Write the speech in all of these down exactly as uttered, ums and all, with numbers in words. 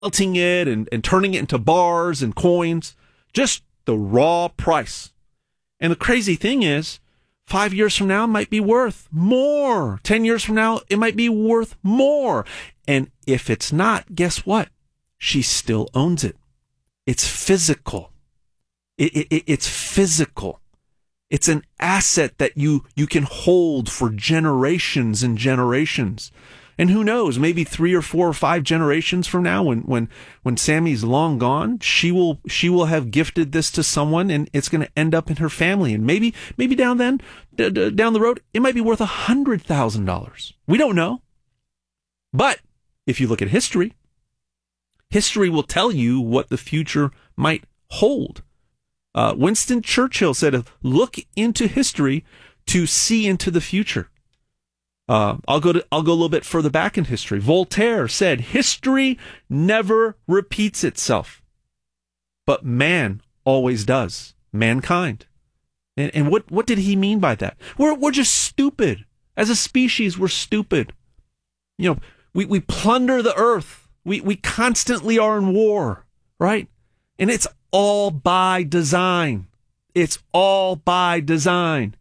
melting it and, and turning it into bars and coins, just the raw price. And the crazy thing is, five years from now, it might be worth more. Ten years from now, it might be worth more. And if it's not, guess what? She still owns it. It's physical. It, it, it's physical. It's an asset that you, you can hold for generations and generations. And who knows, maybe three or four or five generations from now, when, when, when Sammy's long gone, she will, she will have gifted this to someone and it's going to end up in her family. And maybe, maybe down then, d- d- down the road, it might be worth a hundred thousand dollars. We don't know. But if you look at history, history will tell you what the future might hold. Uh, Winston Churchill said, look into history to see into the future. Uh, I'll go to, I'll go a little bit further back in history. Voltaire said, history never repeats itself, but man always does. Mankind. And, and what, what did he mean by that? We're, we're just stupid. As a species, we're stupid. You know, we, we plunder the earth. We, we constantly are in war, right? And it's all by design. It's all by design.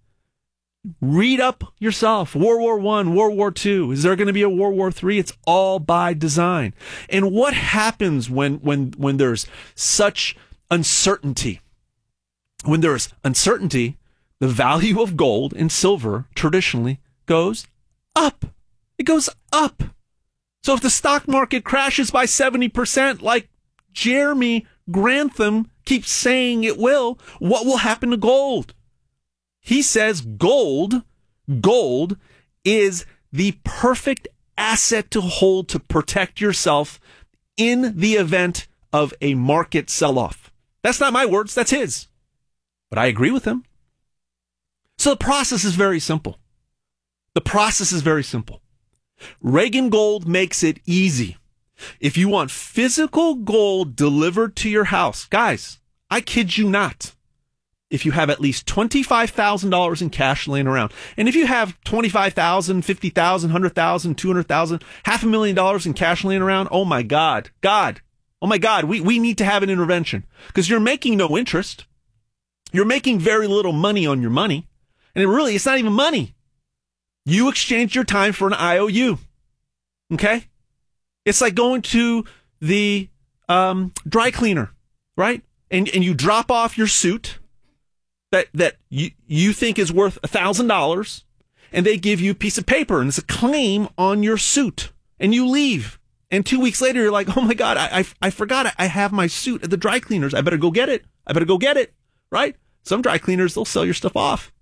Read up yourself. World War One, World War Two. Is there going to be a World War Three? It's all by design. And what happens when, when, when there's such uncertainty? When there's uncertainty, the value of gold and silver traditionally goes up. It goes up. So if the stock market crashes by seventy percent, like Jeremy Grantham keeps saying it will, what will happen to gold? He says gold, gold is the perfect asset to hold to protect yourself in the event of a market sell-off. That's not my words, that's his. But I agree with him. So the process is very simple. The process is very simple. Reagan Gold makes it easy. If you want physical gold delivered to your house, guys, I kid you not. If you have at least twenty-five thousand dollars in cash laying around, and if you have twenty-five thousand dollars, fifty thousand dollars, one hundred thousand dollars, two hundred thousand dollars, half a million dollars in cash laying around, oh my God, God, oh my God, we, we need to have an intervention because you're making no interest. You're making very little money on your money. And it really, it's not even money. You exchange your time for an I O U. Okay? It's like going to the um, dry cleaner, right? And and you drop off your suit that that you, you think is worth one thousand dollars, and they give you a piece of paper, and it's a claim on your suit, and you leave. And two weeks later, you're like, oh my God, I, I, I forgot I have my suit at the dry cleaners. I better go get it. I better go get it, right? Some dry cleaners, they'll sell your stuff off.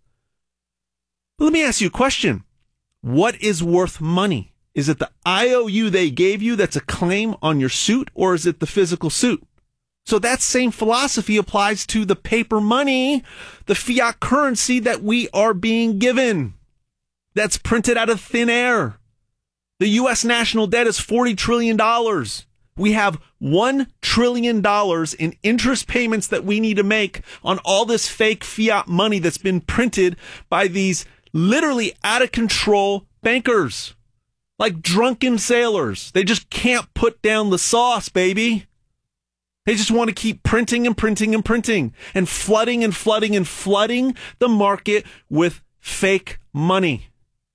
But let me ask you a question. What is worth money? Is it the I O U they gave you that's a claim on your suit, or is it the physical suit? So that same philosophy applies to the paper money, the fiat currency that we are being given. That's printed out of thin air. The U S national debt is forty trillion dollars. We have one trillion dollars in interest payments that we need to make on all this fake fiat money that's been printed by these literally out of control bankers. Like drunken sailors. They just can't put down the sauce, baby. They just want to keep printing and printing and printing and flooding and flooding and flooding the market with fake money.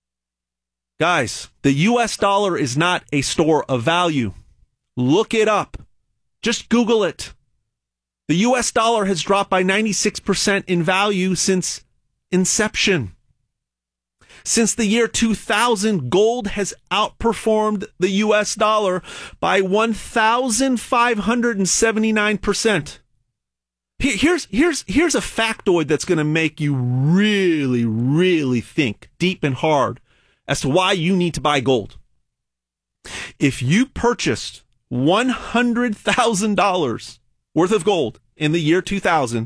Guys, the U S dollar is not a store of value. Look it up. Just Google it. The U S dollar has dropped by ninety-six percent in value since inception. Since the year two thousand, gold has outperformed the U S dollar by one thousand five hundred seventy-nine percent. Here's, here's, here's a factoid that's going to make you really, really think deep and hard as to why you need to buy gold. If you purchased one hundred thousand dollars worth of gold in the year two thousand,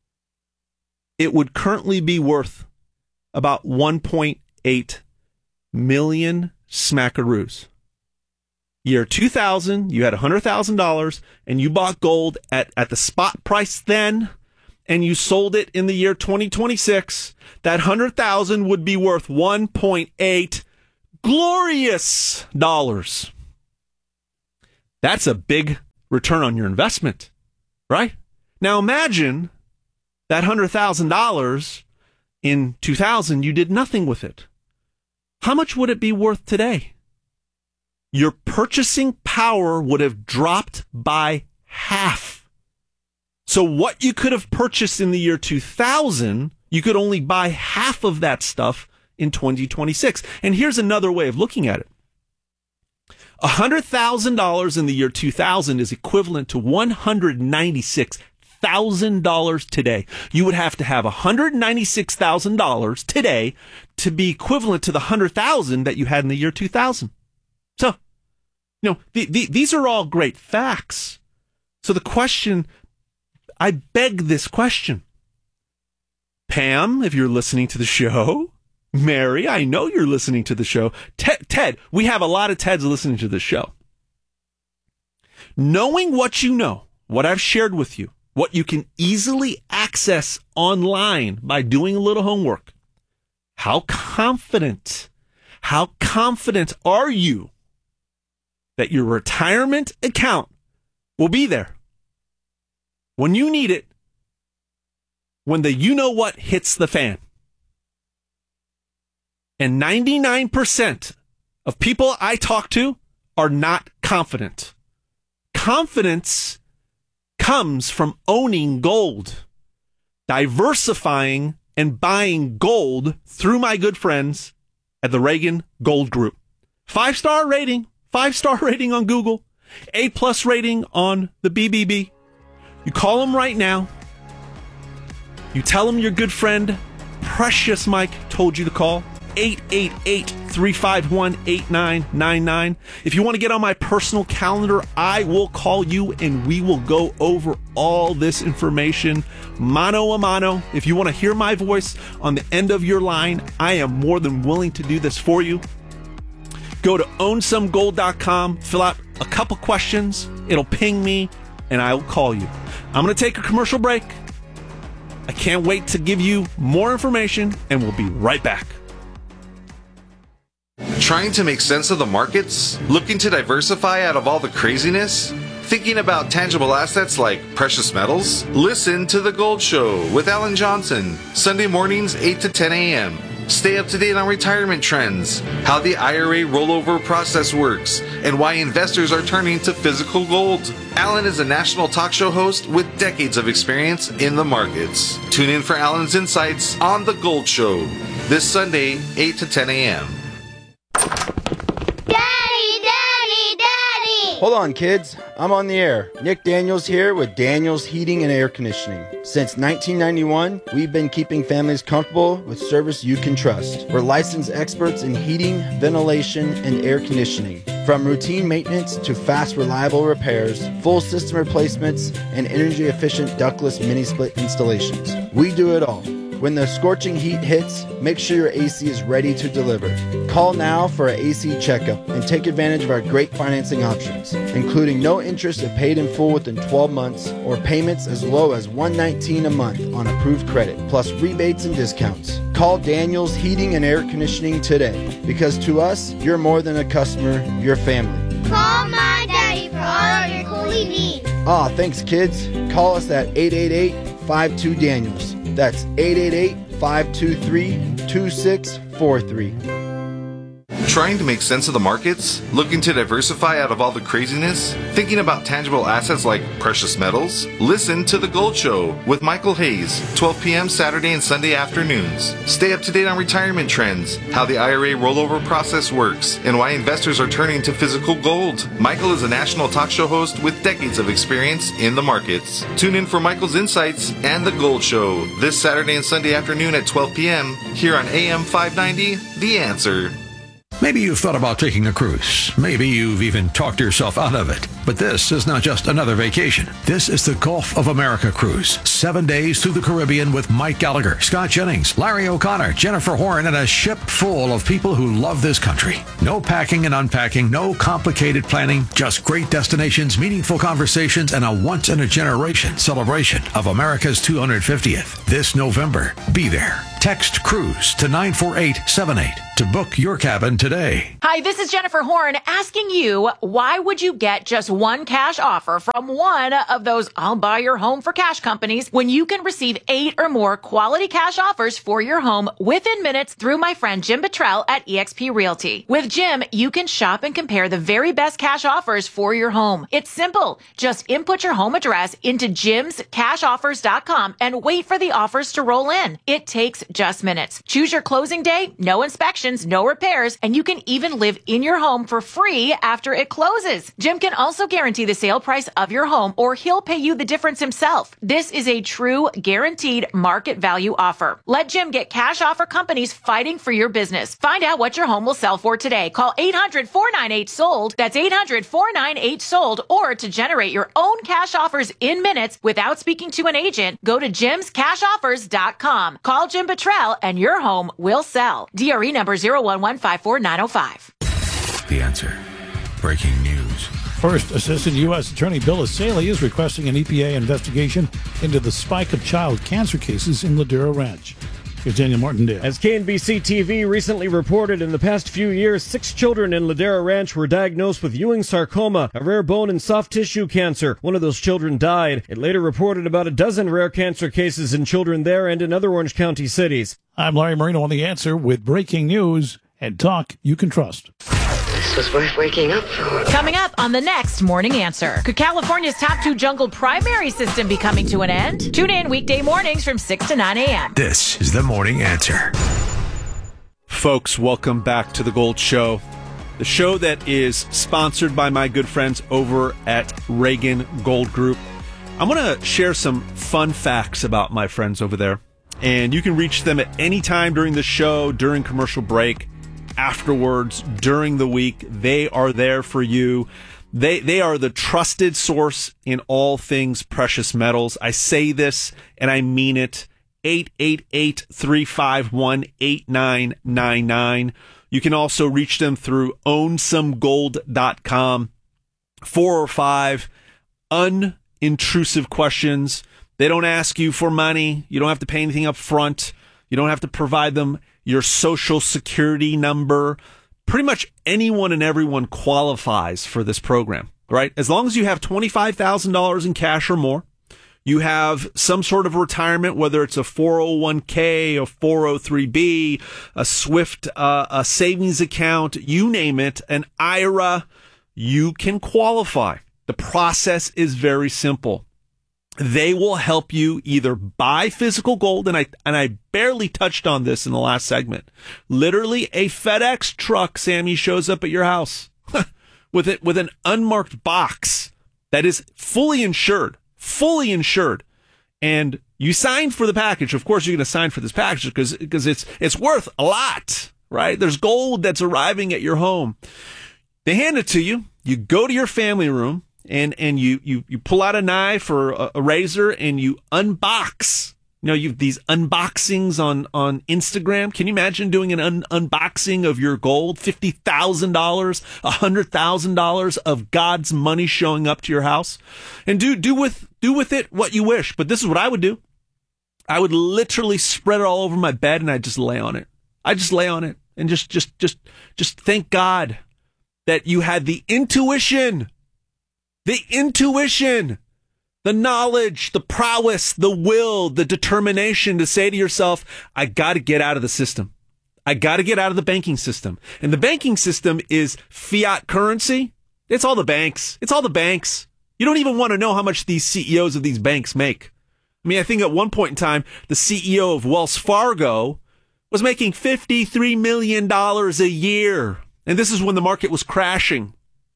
it would currently be worth about one point eight million smackaroos. Year two thousand, you had one hundred thousand dollars and you bought gold at, at the spot price then, and you sold it in the year twenty twenty-six. That one hundred thousand dollars would be worth one point eight glorious dollars. That's a big return on your investment, right? Now imagine that one hundred thousand dollars in two thousand, you did nothing with it. How much would it be worth today? Your purchasing power would have dropped by half. So what you could have purchased in the year two thousand, you could only buy half of that stuff in twenty twenty-six. And here's another way of looking at it. one hundred thousand dollars in the year two thousand is equivalent to one hundred ninety-six thousand dollars today. You would have to have one hundred ninety-six thousand dollars today to be equivalent to the one hundred thousand dollars that you had in the year two thousand. So, you know, the, the, these are all great facts. So the question, I beg this question. Pam, if you're listening to the show, Mary, I know you're listening to the show. Ted, Ted, we have a lot of Teds listening to the show. Knowing what you know, what I've shared with you, what you can easily access online by doing a little homework, how confident, how confident are you that your retirement account will be there when you need it, when the you-know-what hits the fan? And ninety-nine percent of people I talk to are not confident. Confidence comes from owning gold, diversifying and buying gold through my good friends at the Reagan Gold Group. Five-star rating, five-star rating on Google, A-plus rating on the B B B. You call them right now. You tell them your good friend, Precious Mike, told you to call. eight eight eight, three five one, eight nine nine nine. If you want to get on my personal calendar, I will call you and we will go over all this information mano a mano. If you want to hear my voice on the end of your line, I am more than willing to do this for you. Go to own some gold dot com, fill out a couple questions, it'll ping me, and I will call you. I'm going to take a commercial break. I can't wait to give you more information, and we'll be right back. Trying to make sense of the markets? Looking to diversify out of all the craziness? Thinking about tangible assets like precious metals? Listen to The Gold Show with Alan Johnson, Sunday mornings eight to ten a.m. Stay up to date on retirement trends, how the I R A rollover process works, and why investors are turning to physical gold. Alan is a national talk show host with decades of experience in the markets. Tune in for Alan's insights on The Gold Show this Sunday, eight to ten a.m. Hold on, kids. I'm on the air. Nick Daniels here with Daniels Heating and Air Conditioning. Since nineteen ninety-one, we've been keeping families comfortable with service you can trust. We're licensed experts in heating, ventilation, and air conditioning. From routine maintenance to fast, reliable repairs, full system replacements, and energy-efficient ductless mini-split installations. We do it all. When the scorching heat hits, make sure your A C is ready to deliver. Call now for an A C checkup and take advantage of our great financing options, including no interest if paid in full within twelve months or payments as low as one hundred nineteen dollars a month on approved credit, plus rebates and discounts. Call Daniels Heating and Air Conditioning today, because to us, you're more than a customer, you're family. Call my daddy for all of your cooling needs. Ah, thanks, kids. Call us at eight eight eight, five two, Daniels. That's eight eight eight, five two three, two six four three. Trying to make sense of the markets? Looking to diversify out of all the craziness? Thinking about tangible assets like precious metals? Listen to The Gold Show with Michael Hayes, twelve p.m. Saturday and Sunday afternoons. Stay up to date on retirement trends, how the I R A rollover process works, and why investors are turning to physical gold. Michael is a national talk show host with decades of experience in the markets. Tune in for Michael's insights and The Gold Show this Saturday and Sunday afternoon at twelve p.m. here on A M five ninety, The Answer. Maybe you've thought about taking a cruise. Maybe you've even talked yourself out of it. But this is not just another vacation. This is the Gulf of America cruise. Seven days through the Caribbean with Mike Gallagher, Scott Jennings, Larry O'Connor, Jennifer Horn, and a ship full of people who love this country. No packing and unpacking, no complicated planning, just great destinations, meaningful conversations, and a once-in-a-generation celebration of America's two hundred fiftieth. This November, be there. Text CRUISE to nine four eight seven eight to book your cabin today. Hi, this is Jennifer Horn asking you, why would you get just one cash offer from one of those I'll buy your home for cash companies when you can receive eight or more quality cash offers for your home within minutes through my friend Jim Buttrell at eXp Realty. With Jim, you can shop and compare the very best cash offers for your home. It's simple. Just input your home address into jims cash offers dot com and wait for the offers to roll in. It takes just minutes. Choose your closing day, no inspections, no repairs, and you can even live in your home for free after it closes. Jim can also guarantee the sale price of your home, or he'll pay you the difference himself. This is a true guaranteed market value offer. Let Jim get cash offer companies fighting for your business. Find out what your home will sell for today. Call eight hundred, four nine eight, sold. That's eight hundred, four nine eight, sold. Or to generate your own cash offers in minutes without speaking to an agent, go to jims cash offers dot com. Call Jim Buttrell and your home will sell. D R E number zero one one five four nine zero five. The Answer. Breaking news. First, Assistant U S Attorney Bill Asaley is requesting an E P A investigation into the spike of child cancer cases in Ladera Ranch. Here's Daniel Martindale. As K N B C T V recently reported, in the past few years, six children in Ladera Ranch were diagnosed with Ewing sarcoma, a rare bone and soft tissue cancer. One of those children died. It later reported about a dozen rare cancer cases in children there and in other Orange County cities. I'm Larry Marino on The Answer with breaking news and talk you can trust. This was worth waking up for. Coming up on the next Morning Answer. Could California's top two jungle primary system be coming to an end? Tune in weekday mornings from six to nine a.m. This is the Morning Answer. Folks, welcome back to The Gold Show, the show that is sponsored by my good friends over at Reagan Gold Group. I'm going to share some fun facts about my friends over there, and you can reach them at any time during the show, during commercial break, afterwards, during the week. They are there for you. They they are the trusted source in all things precious metals. I say this and I mean it. eight eight eight, three five one, eight nine nine nine. You can also reach them through own some gold dot com. Four or five unintrusive questions. They don't ask you for money. You don't have to pay anything up front. You don't have to provide them your social security number. Pretty much anyone and everyone qualifies for this program, right? As long as you have twenty-five thousand dollars in cash or more, you have some sort of retirement, whether it's a four oh one k, a four oh three b, a SWIFT, uh, a savings account, you name it, an I R A, you can qualify. The process is very simple. They will help you either buy physical gold, and I and I barely touched on this in the last segment. Literally, a FedEx truck, Sammy, shows up at your house with it with an unmarked box that is fully insured, fully insured, and you sign for the package. Of course, you're going to sign for this package because because it's it's worth a lot, right? There's gold that's arriving at your home. They hand it to you. You go to your family room. And and you, you, you pull out a knife or a, a razor and you unbox. You know, you've these unboxings on, on Instagram. Can you imagine doing an un- unboxing of your gold? fifty thousand dollars, one hundred thousand dollars of God's money showing up to your house? And do, do with, do with it what you wish. But this is what I would do. I would literally spread it all over my bed and I'd just lay on it. I just lay on it and just, just, just, just thank God that you had the intuition The intuition, the knowledge, the prowess, the will, the determination to say to yourself, I got to get out of the system. I got to get out of the banking system. And the banking system is fiat currency. It's all the banks. It's all the banks. You don't even want to know how much these C E Os of these banks make. I mean, I think at one point in time, the C E O of Wells Fargo was making fifty-three million dollars a year. And this is when the market was crashing.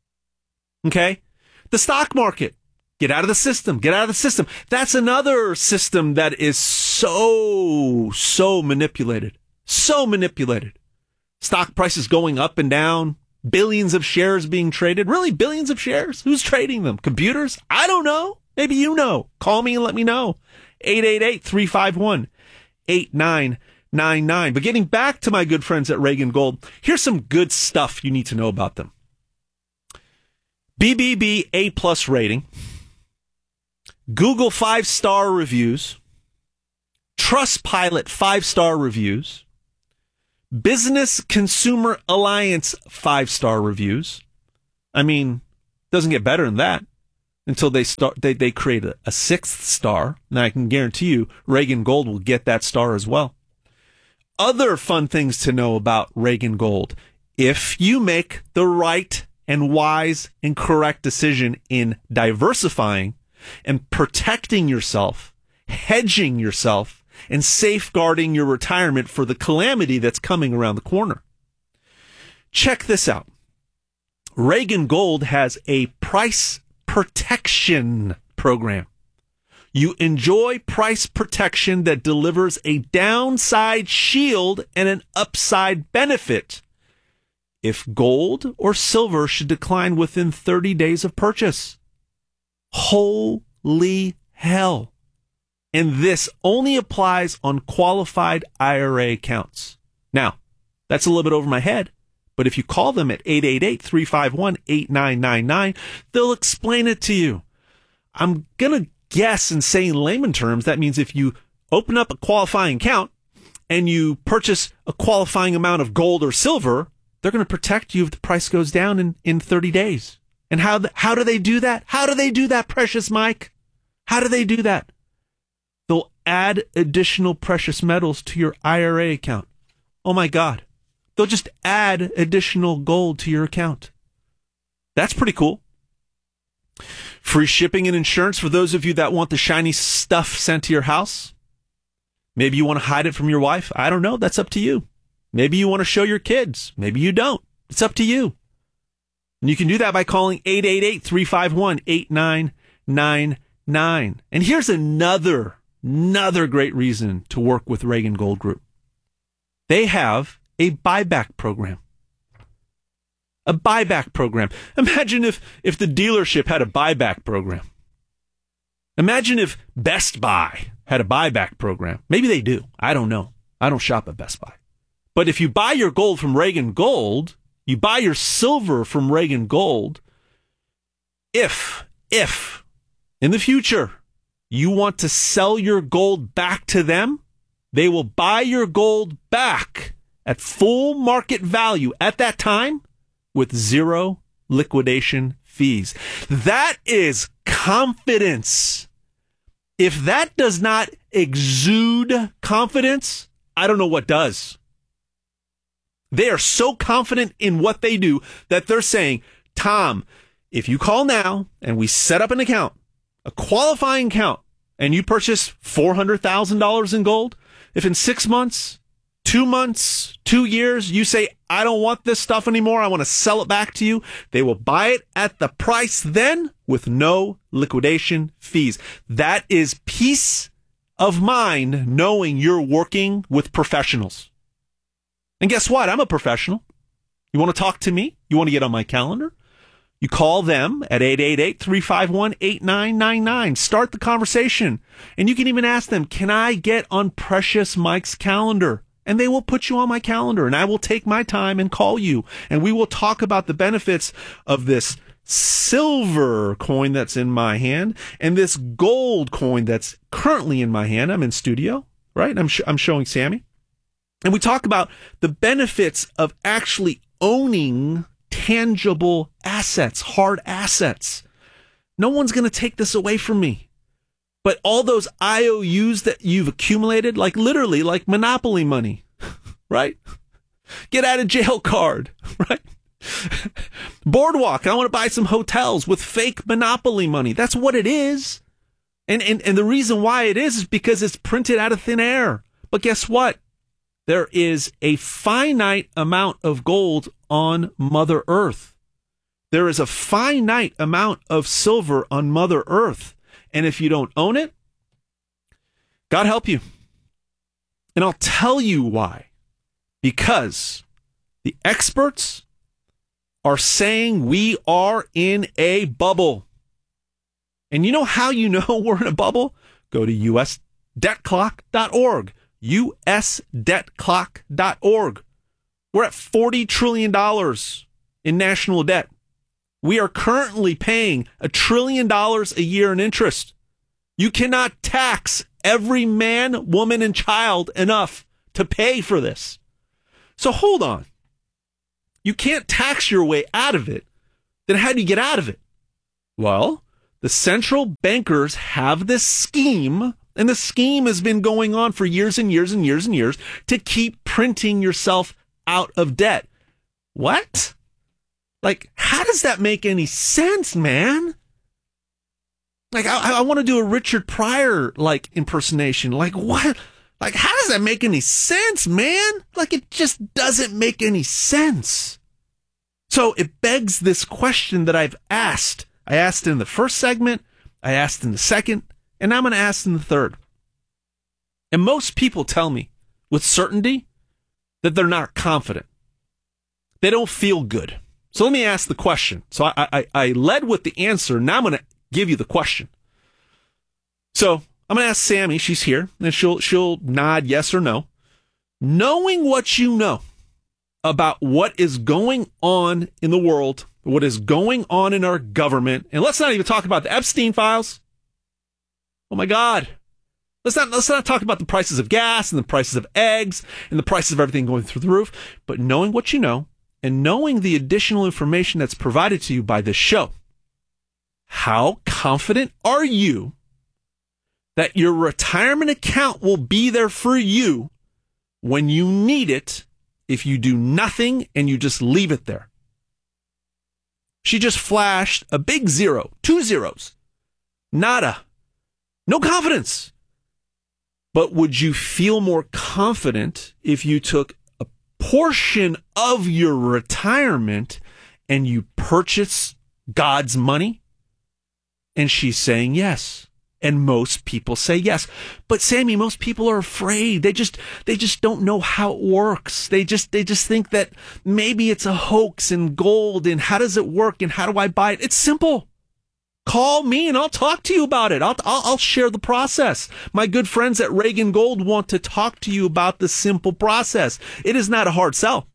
Okay? The stock market, get out of the system, get out of the system. That's another system that is so, so manipulated, so manipulated. Stock prices going up and down, billions of shares being traded. Really, billions of shares? Who's trading them? Computers? I don't know. Maybe you know. Call me and let me know. eight eight eight, three five one, eight nine nine nine. But getting back to my good friends at Reagan Gold, here's some good stuff you need to know about them. B B B A plus rating, Google five-star reviews, Trustpilot five-star reviews, Business Consumer Alliance five-star reviews. I mean, Doesn't get better than that until they start. They, they create a, a sixth star. And I can guarantee you Reagan Gold will get that star as well. Other fun things to know about Reagan Gold. If you make the right and wise and correct decision in diversifying and protecting yourself, hedging yourself, and safeguarding your retirement for the calamity that's coming around the corner. Check this out. Reagan Gold has a price protection program. You enjoy price protection that delivers a downside shield and an upside benefit if gold or silver should decline within thirty days of purchase. Holy hell. And this only applies on qualified I R A accounts. Now, that's a little bit over my head, but if you call them at eight eight eight, three five one, eight nine nine nine, they'll explain it to you. I'm going to guess and say in layman terms, that means if you open up a qualifying account and you purchase a qualifying amount of gold or silver, they're going to protect you if the price goes down in, in thirty days. And how, the, how do they do that? How do they do that, Precious Mike? How do they do that? They'll add additional precious metals to your I R A account. Oh my God. They'll just add additional gold to your account. That's pretty cool. Free shipping and insurance for those of you that want the shiny stuff sent to your house. Maybe you want to hide it from your wife. I don't know. That's up to you. Maybe you want to show your kids. Maybe you don't. It's up to you. And you can do that by calling eight eight eight, three five one, eight nine nine nine. And here's another Another great reason to work with Reagan Gold Group. They have a buyback program. A buyback program. Imagine if, if the dealership had a buyback program. Imagine if Best Buy had a buyback program. Maybe they do. I don't know. I don't shop at Best Buy. But if you buy your gold from Reagan Gold, you buy your silver from Reagan Gold, if, if, in the future, you want to sell your gold back to them, they will buy your gold back at full market value at that time with zero liquidation fees. That is confidence. If that does not exude confidence, I don't know what does. They are so confident in what they do that they're saying, Tom, if you call now and we set up an account, a qualifying account, and you purchase four hundred thousand dollars in gold, if in six months, two months, two years, you say, I don't want this stuff anymore, I want to sell it back to you, they will buy it at the price then with no liquidation fees. That is peace of mind knowing you're working with professionals. And guess what? I'm a professional. You want to talk to me? You want to get on my calendar? You call them at eight eight eight, three five one, eight nine nine nine. Start the conversation. And you can even ask them, can I get on Precious Mike's calendar? And they will put you on my calendar, and I will take my time and call you. And we will talk about the benefits of this silver coin that's in my hand and this gold coin that's currently in my hand. I'm in studio, right? I'm, sh- I'm showing Sammy. And we talk about the benefits of actually owning tangible assets, hard assets. No one's going to take this away from me. But all those I O Us that you've accumulated, like literally like Monopoly money, right? Get out of jail card, right? Boardwalk, I want to buy some hotels with fake Monopoly money. That's what it is. And, and, and the reason why it is is because it's printed out of thin air. But guess what? There is a finite amount of gold on Mother Earth. There is a finite amount of silver on Mother Earth. And if you don't own it, God help you. And I'll tell you why. Because the experts are saying we are in a bubble. And you know how you know we're in a bubble? Go to U S debt clock dot org. U S debt clock dot org. We're at forty trillion dollars in national debt. We are currently paying a trillion dollars a year in interest. You cannot tax every man, woman, and child enough to pay for this. So hold on. You can't tax your way out of it. Then how do you get out of it? Well, the central bankers have this scheme, and the scheme has been going on for years and years and years and years to keep printing yourself out of debt. What? Like, how does that make any sense, man? Like, I, I want to do a Richard Pryor, like, impersonation. Like, what? Like, how does that make any sense, man? Like, it just doesn't make any sense. So it begs this question that I've asked. I asked in the first segment, I asked in the second, and I'm going to ask in the third. And most people tell me with certainty that they're not confident. They don't feel good. So let me ask the question. So I, I, I led with the answer. Now I'm going to give you the question. So I'm going to ask Sammy. She's here, and she'll she'll nod yes or no. Knowing what you know about what is going on in the world, what is going on in our government, and let's not even talk about the Epstein files. Oh my God. Let's not, let's not talk about the prices of gas and the prices of eggs and the prices of everything going through the roof, but knowing what you know and knowing the additional information that's provided to you by this show, how confident are you that your retirement account will be there for you when you need it if you do nothing and you just leave it there? She just flashed a big zero, two zeros, nada, no confidence. But would you feel more confident if you took a portion of your retirement and you purchase God's money? And she's saying yes. And most people say yes. But Sammy, most people are afraid. They just they just don't know how it works. They just they just think that maybe it's a hoax and gold and how does it work and how do I buy it? It's simple. Call me and I'll talk to you about it. I'll, I'll, I'll share the process. My good friends at Reagan Gold want to talk to you about the simple process. It is not a hard sell.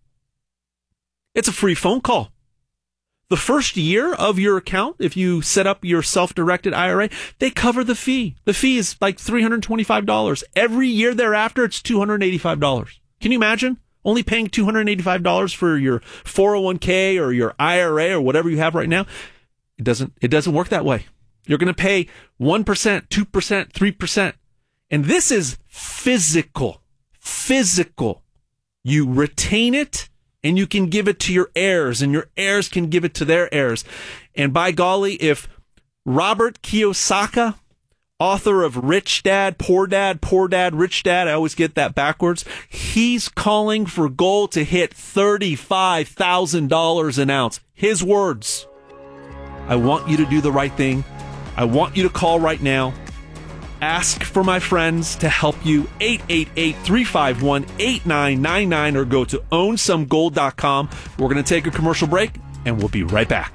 It's a free phone call. The first year of your account, if you set up your self-directed I R A, they cover the fee. The fee is like three hundred twenty-five dollars. Every year thereafter, it's two hundred eighty-five dollars. Can you imagine only paying two hundred eighty-five dollars for your four oh one k or your I R A or whatever you have right now? It doesn't, it doesn't work that way. You're going to pay one percent, two percent, three percent. And this is physical, physical. You retain it and you can give it to your heirs and your heirs can give it to their heirs. And by golly, if Robert Kiyosaki, author of Rich Dad, Poor Dad, Poor Dad, Rich Dad, I always get that backwards, he's calling for gold to hit thirty-five thousand dollars an ounce. His words. I want you to do the right thing. I want you to call right now. Ask for my friends to help you. eight eight eight, three five one, eight nine nine nine or go to own some gold dot com. We're going to take a commercial break and we'll be right back.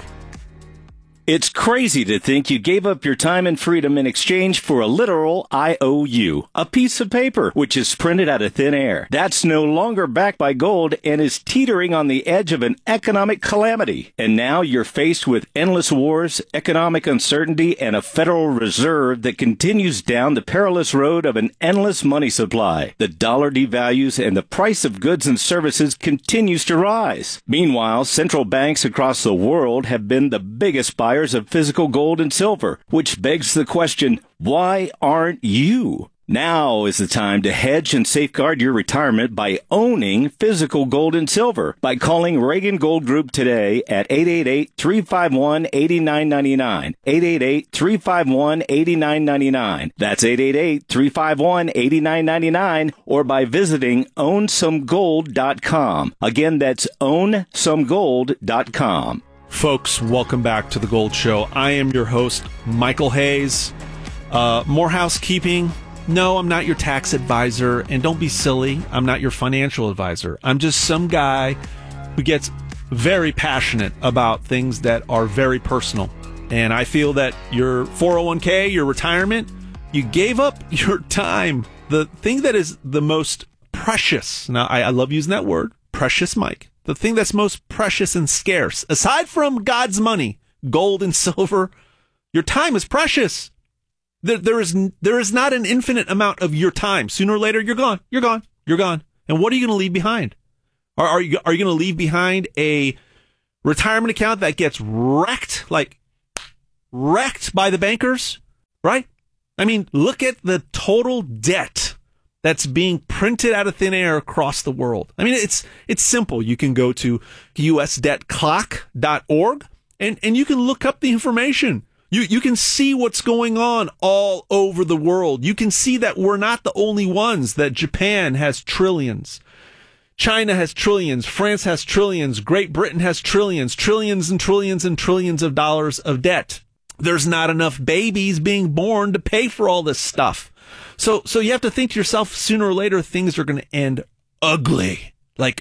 It's crazy to think you gave up your time and freedom in exchange for a literal I O U, a piece of paper which is printed out of thin air. That's no longer backed by gold and is teetering on the edge of an economic calamity. And now you're faced with endless wars, economic uncertainty, and a Federal Reserve that continues down the perilous road of an endless money supply. The dollar devalues and the price of goods and services continues to rise. Meanwhile, central banks across the world have been the biggest buyers of physical gold and silver, which begs the question, why aren't you? Now is the time to hedge and safeguard your retirement by owning physical gold and silver by calling Reagan Gold Group today at eight eight eight, three five one, eight nine nine nine, eight eight eight, three five one, eight nine nine nine. That's eight eight eight, three five one, eight nine nine nine or by visiting own some gold dot com. Again, that's own some gold dot com. Folks, welcome back to The Gold Show. I am your host, Michael Hayes. Uh, more housekeeping. No, I'm not your tax advisor, and don't be silly. I'm not your financial advisor. I'm just some guy who gets very passionate about things that are very personal. And I feel that your four oh one k, your retirement, you gave up your time. The thing that is the most precious, now I, I love using that word, precious, Mike. The thing that's most precious and scarce, aside from God's money, gold and silver, your time is precious. There, there is there is not an infinite amount of your time. Sooner or later, you're gone. You're gone. You're gone. And what are you going to leave behind? Are, are you are you going to leave behind a retirement account that gets wrecked? Like, wrecked by the bankers, right? I mean, look at the total debt that's being printed out of thin air across the world. I mean, it's it's simple. You can go to U S debt clock dot org and, and you can look up the information. You you can see what's going on all over the world. You can see that we're not the only ones, that Japan has trillions. China has trillions. France has trillions. Great Britain has trillions, trillions and trillions and trillions of dollars of debt. There's not enough babies being born to pay for all this stuff. So so you have to think to yourself, sooner or later, things are going to end ugly. Like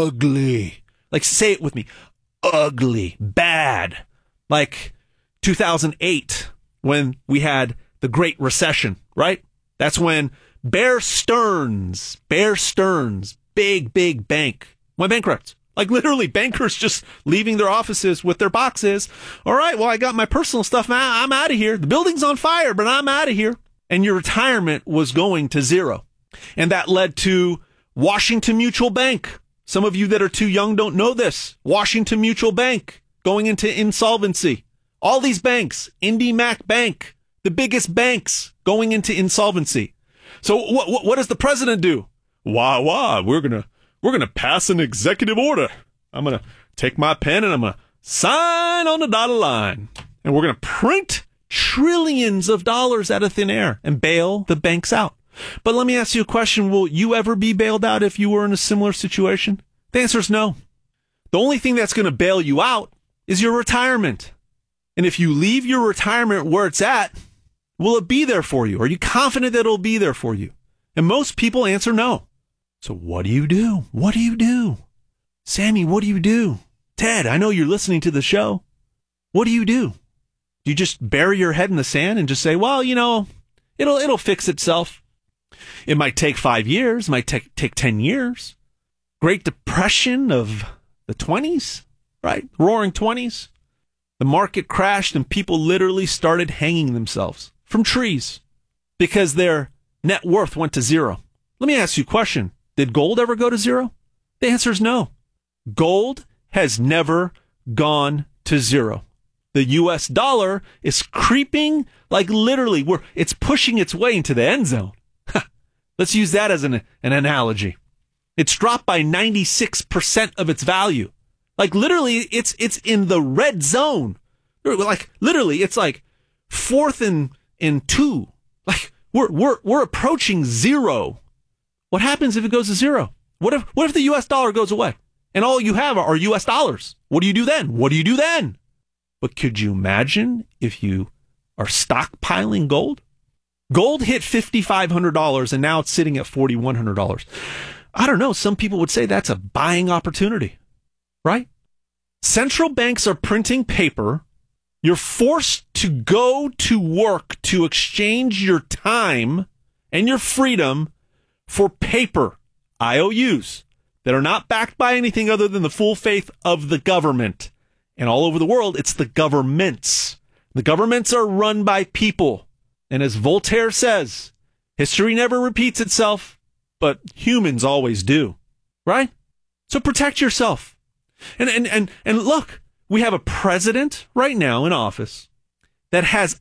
ugly. Like, say it with me. Ugly. Bad. Like two thousand eight, when we had the Great Recession, right? That's when Bear Stearns, Bear Stearns, big, big bank, went bankrupt. Like literally bankers just leaving their offices with their boxes. All right, well, I got my personal stuff. I'm out of here. The building's on fire, but I'm out of here. And your retirement was going to zero. And that led to Washington Mutual Bank. Some of you that are too young don't know this. Washington Mutual Bank going into insolvency. All these banks, IndyMac Bank, the biggest banks going into insolvency. So what, what, what does the president do? Wah, wah, we're going to we're gonna pass an executive order. I'm going to take my pen and I'm going to sign on the dotted line. And we're going to print trillions of dollars out of thin air and bail the banks out. But let me ask you a question. Will you ever be bailed out if you were in a similar situation? The answer is no. The only thing that's going to bail you out is your retirement. And if you leave your retirement where it's at, will it be there for you? Are you confident that it'll be there for you? And most people answer no. So what do you do? What do you do? Sammy, what do you do? Ted, I know you're listening to the show. What do you do? Do you just bury your head in the sand and just say, well, you know, it'll it'll fix itself? It might take five years, might take take ten years. Great Depression of the twenties, right? Roaring twenties. The market crashed and people literally started hanging themselves from trees because their net worth went to zero. Let me ask you a question. Did gold ever go to zero? The answer is no. Gold has never gone to zero. The U S dollar is creeping, like literally, we're, it's pushing its way into the end zone. Let's use that as an, an analogy. It's dropped by ninety-six percent of its value. Like literally, it's it's in the red zone. Like literally, it's like fourth and and two. Like we're we're we're approaching zero. What happens if it goes to zero? What if what if the U S dollar goes away and all you have are U S dollars? What do you do then? What do you do then? But could you imagine if you are stockpiling gold? Gold hit five thousand five hundred dollars and now it's sitting at four thousand one hundred dollars. I don't know. Some people would say that's a buying opportunity, right? Central banks are printing paper. You're forced to go to work to exchange your time and your freedom for paper, I O Us, that are not backed by anything other than the full faith of the government. And all over the world, it's the governments. The governments are run by people. And as Voltaire says, history never repeats itself, but humans always do. Right? So protect yourself. And and and and look, we have a president right now in office that has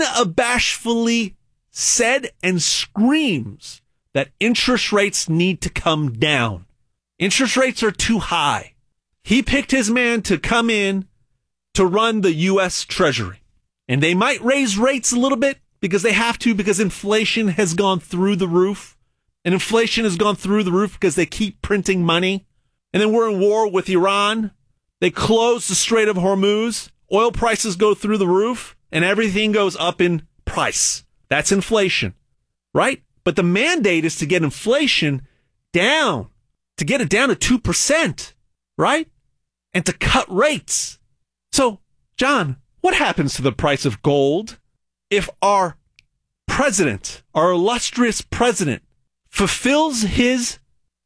unabashedly said and screams that interest rates need to come down. Interest rates are too high. He picked his man to come in to run the U S Treasury. And they might raise rates a little bit because they have to, because inflation has gone through the roof. And inflation has gone through the roof because they keep printing money. And then we're in war with Iran. They close the Strait of Hormuz. Oil prices go through the roof and everything goes up in price. That's inflation, right? But the mandate is to get inflation down, to get it down to two percent, right? And to cut rates. So, John, what happens to the price of gold if our president, our illustrious president, fulfills his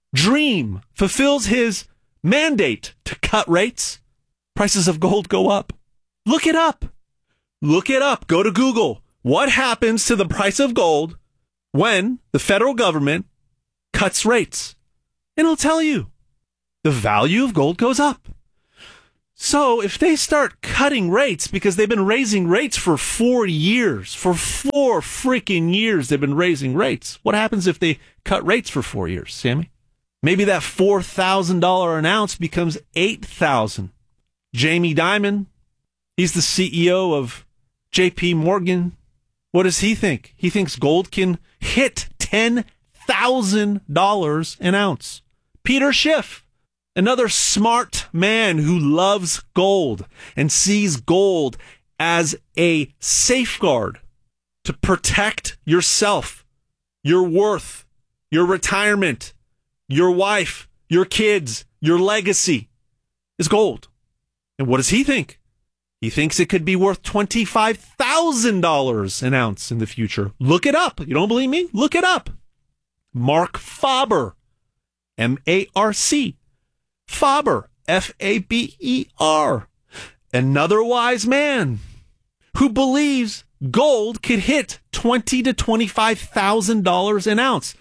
dream, fulfills his mandate to cut rates? Prices of gold go up. Look it up. Look it up. Go to Google. What happens to the price of gold when the federal government cuts rates? And it'll tell you. The value of gold goes up. So if they start cutting rates, because they've been raising rates for four years, for four freaking years they've been raising rates. What happens if they cut rates for four years, Sammy? Maybe that four thousand dollars an ounce becomes eight thousand dollars. Jamie Dimon, he's the C E O of J P Morgan. What does he think? He thinks gold can hit ten thousand dollars an ounce. Peter Schiff, another smart man who loves gold and sees gold as a safeguard to protect yourself, your worth, your retirement, your wife, your kids, your legacy is gold. And what does he think? He thinks it could be worth twenty-five thousand dollars an ounce in the future. Look it up. You don't believe me? Look it up. Mark Faber, M A R C. Faber, F A B E R. Another wise man who believes gold could hit twenty thousand to twenty-five thousand dollars an ounce.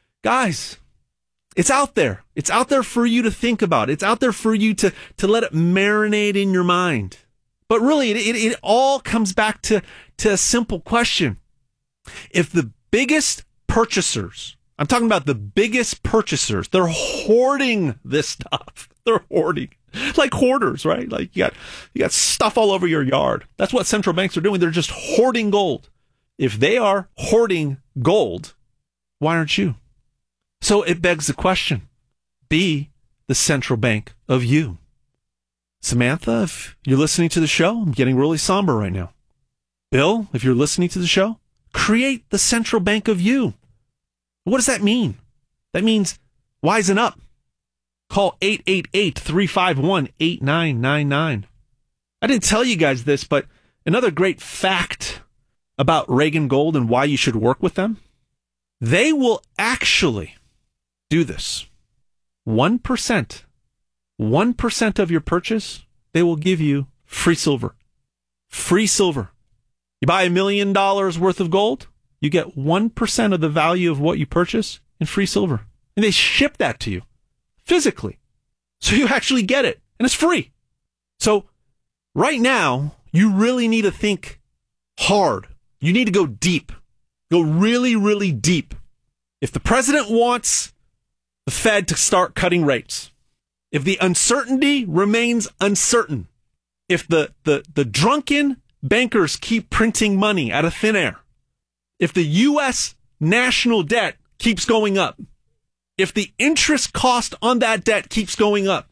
Guys, it's out there. It's out there for you to think about. It's out there for you to, to let it marinate in your mind. But really, it, it, it all comes back to, to a simple question. If the biggest purchasers, I'm talking about the biggest purchasers, they're hoarding this stuff. They're hoarding. Like hoarders, right? Like you got, you got stuff all over your yard. That's what central banks are doing. They're just hoarding gold. If they are hoarding gold, why aren't you? So it begs the question, be the central bank of you. Samantha, if you're listening to the show, I'm getting really somber right now. Bill, if you're listening to the show, create the central bank of you. What does that mean? That means wisen up. Call eight eight eight, three five one, eight nine nine nine. I didn't tell you guys this, but another great fact about Reagan Gold and why you should work with them, they will actually do this. one percent. one percent of your purchase, they will give you free silver. Free silver. You buy a million dollars worth of gold, you get one percent of the value of what you purchase in free silver. And they ship that to you physically. So you actually get it. And it's free. So right now, you really need to think hard. You need to go deep. Go really, really deep. If the president wants the Fed to start cutting rates, if the uncertainty remains uncertain, if the, the, the drunken bankers keep printing money out of thin air, if the U S national debt keeps going up, if the interest cost on that debt keeps going up,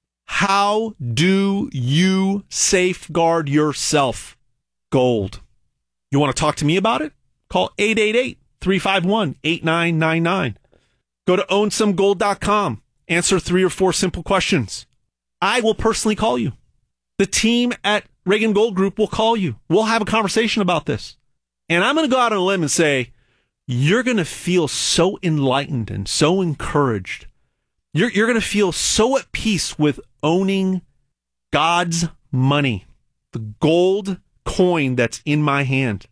how do you safeguard yourself? Gold. You want to talk to me about it? Call eight eight eight, three five one, eight nine nine nine. Go to own some gold dot com. Answer three or four simple questions. I will personally call you. The team at Reagan Gold Group will call you. We'll have a conversation about this. And I'm going to go out on a limb and say, you're going to feel so enlightened and so encouraged. You're, you're going to feel so at peace with owning God's money, the gold coin that's in my hand.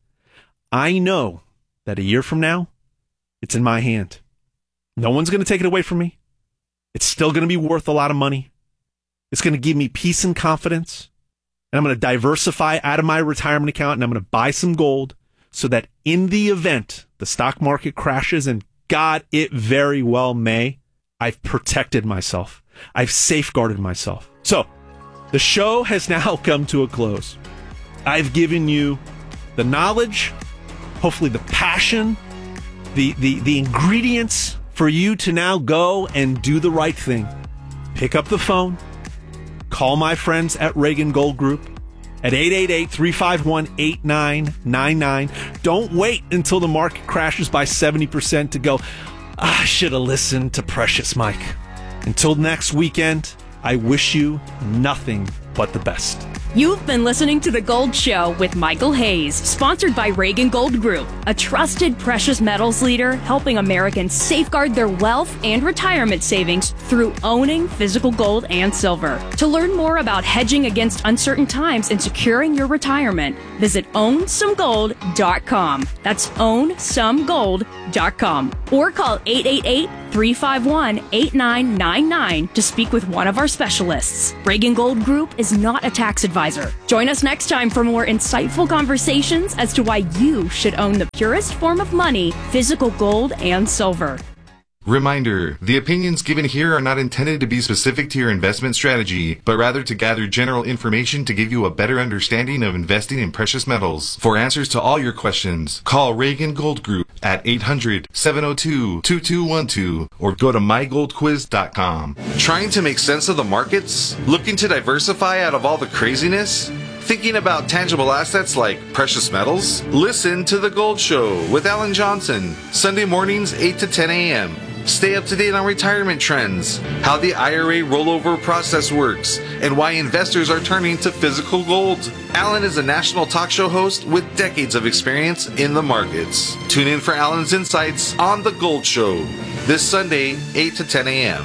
I know that a year from now, it's in my hand. No one's going to take it away from me. It's still going to be worth a lot of money. It's going to give me peace and confidence. And I'm going to diversify out of my retirement account, and I'm going to buy some gold so that in the event the stock market crashes, and God, it very well may, I've protected myself. I've safeguarded myself. So the show has now come to a close. I've given you the knowledge, hopefully the passion, the, the, the ingredients for you to now go and do the right thing. Pick up the phone. Call my friends at Reagan Gold Group at eight eight eight, three five one, eight nine nine nine. Don't wait until the market crashes by seventy percent to go, I should have listened to Precious Mike. Until next weekend, I wish you nothing but the best. You've been listening to The Gold Show with Michael Hayes, sponsored by Reagan Gold Group, a trusted precious metals leader helping Americans safeguard their wealth and retirement savings through owning physical gold and silver. To learn more about hedging against uncertain times and securing your retirement, visit own some gold dot com. That's own some gold dot com. Or call eight eight eight, three five one, eight nine nine nine to speak with one of our specialists. Reagan Gold Group is not a tax advisor. Join us next time for more insightful conversations as to why you should own the purest form of money, physical gold and silver. Reminder, the opinions given here are not intended to be specific to your investment strategy, but rather to gather general information to give you a better understanding of investing in precious metals. For answers to all your questions, call Reagan Gold Group at eight hundred, seven oh two, two two one two or go to my gold quiz dot com. Trying to make sense of the markets? Looking to diversify out of all the craziness? Thinking about tangible assets like precious metals? Listen to The Gold Show with Alan Johnson, Sunday mornings eight to ten a.m. Stay up to date on retirement trends, how the I R A rollover process works, and why investors are turning to physical gold. Alan is a national talk show host with decades of experience in the markets. Tune in for Alan's insights on The Gold Show this Sunday, eight to ten a.m.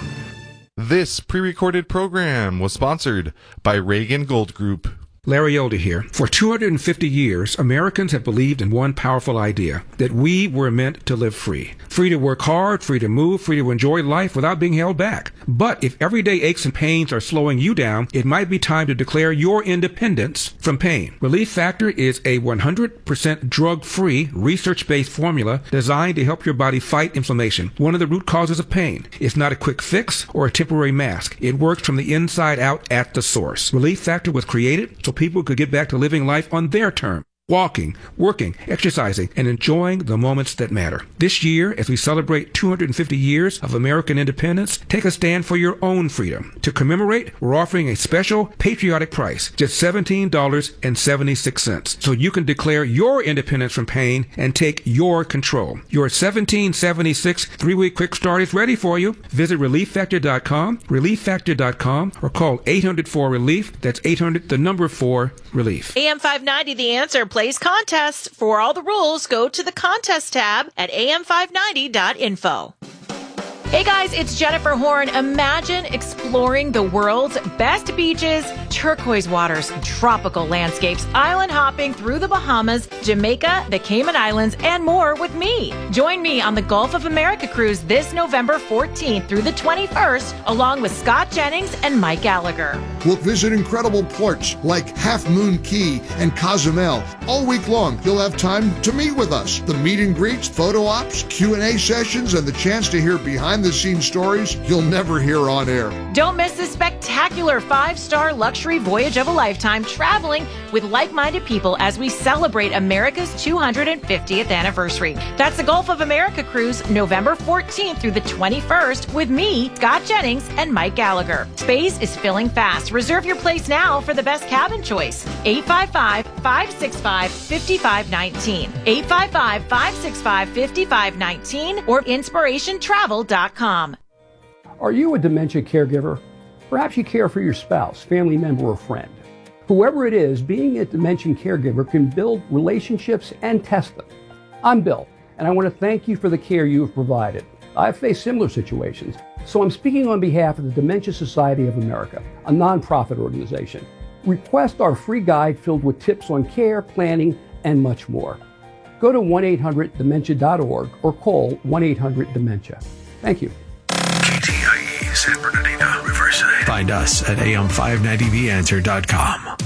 This pre-recorded program was sponsored by Reagan Gold Group. Larry Elder here. For two hundred fifty years, Americans have believed in one powerful idea, that we were meant to live free. Free to work hard, free to move, free to enjoy life without being held back. But if everyday aches and pains are slowing you down, it might be time to declare your independence from pain. Relief Factor is a one hundred percent drug-free, research-based formula designed to help your body fight inflammation, one of the root causes of pain. It's not a quick fix or a temporary mask. It works from the inside out at the source. Relief Factor was created so people could get back to living life on their terms. Walking, working, exercising, and enjoying the moments that matter. This year, as we celebrate two hundred fifty years of American independence, take a stand for your own freedom. To commemorate, we're offering a special patriotic price, just seventeen dollars and seventy-six cents, so you can declare your independence from pain and take your control. Your seventeen seventy-six three-week quick start is ready for you. Visit relief factor dot com, relief factor dot com, or call eight hundred four relief. That's eight hundred, the number four, relief. A M five ninety, The Answer, plays contests. For all the rules, go to the contest tab at a m five ninety dot info. Hey guys, it's Jennifer Horn. Imagine exploring the world's best beaches, turquoise waters, tropical landscapes, island hopping through the Bahamas, Jamaica, the Cayman Islands, and more with me. Join me on the Gulf of America cruise this November fourteenth through the twenty-first, along with Scott Jennings and Mike Gallagher. We'll visit incredible ports like Half Moon Key and Cozumel. All week long, you'll have time to meet with us. The meet and greets, photo ops, Q and A sessions, and the chance to hear behind-the-scenes stories you'll never hear on air. Don't miss this spectacular five-star luxury voyage of a lifetime, traveling with like-minded people as we celebrate America's two hundred fiftieth anniversary. That's the Gulf of America cruise, November fourteenth through the twenty-first, with me, Scott Jennings, and Mike Gallagher. Space is filling fast. Reserve your place now for the best cabin choice. eight five five, five six five, five five one nine. eight five five, five six five, five five one nine or inspiration travel dot com. Are you a dementia caregiver? Perhaps you care for your spouse, family member, or friend. Whoever it is, being a dementia caregiver can build relationships and test them. I'm Bill, and I want to thank you for the care you have provided. I've faced similar situations, so I'm speaking on behalf of the Dementia Society of America, a nonprofit organization. Request our free guide filled with tips on care, planning, and much more. Go to one eight hundred dementia dot org or call one eight hundred dementia. Thank you. K T I E San Bernardino, Riverside. Find us at a m five ninety the answer dot com.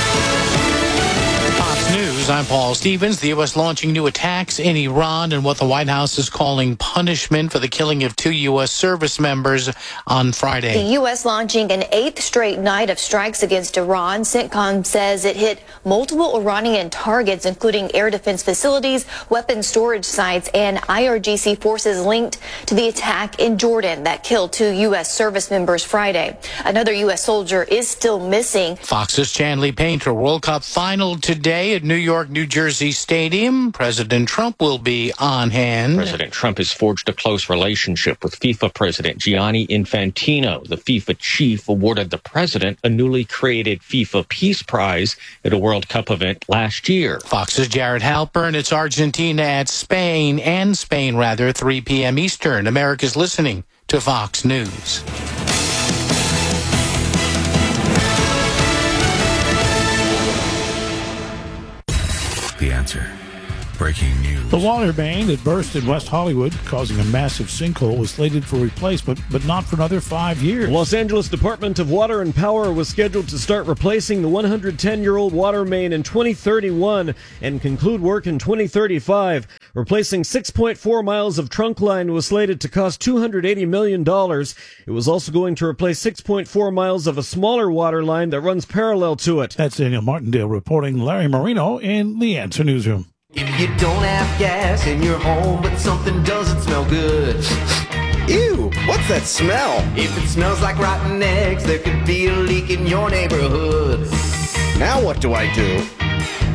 Fox News, I'm Paul Stevens. The U S launching new attacks in Iran and what the White House is calling punishment for the killing of two U S service members on Friday. The U S launching an eighth straight night of strikes against Iran. CENTCOM says it hit multiple Iranian targets, including air defense facilities, weapons storage sites, and I R G C forces linked to the attack in Jordan that killed two U S service members Friday. Another U S soldier is still missing. Fox's Chanley Painter World Cup final today at New York, New Jersey Stadium. President Trump will be on hand. President Trump has forged a close relationship with FIFA President Gianni Infantino. The FIFA chief awarded the president a newly created FIFA Peace Prize at a World Cup event last year. Fox's Jared Halpern. It's Argentina at Spain, and Spain rather, three p.m. Eastern. America's listening to Fox News. The Answer. breaking news. The water main that burst in West Hollywood, causing a massive sinkhole, was slated for replacement, but not for another five years. The Los Angeles Department of Water and Power was scheduled to start replacing the one hundred ten-year-old water main in twenty thirty-one and conclude work in twenty thirty-five. Replacing six point four miles of trunk line was slated to cost two hundred eighty million dollars. It was also going to replace six point four miles of a smaller water line that runs parallel to it. That's Daniel Martindale reporting. Larry Marino in the Answer Newsroom. If you don't have gas in your home, but something doesn't smell good. Ew, what's that smell? If it smells like rotten eggs, there could be a leak in your neighborhood. Now what do I do?